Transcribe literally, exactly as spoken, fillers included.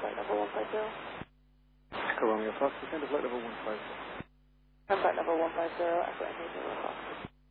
flight level one five zero. Echo Romeo Fox, descend to flight level one five zero. Flight level one five zero, Echo Romeo Fox.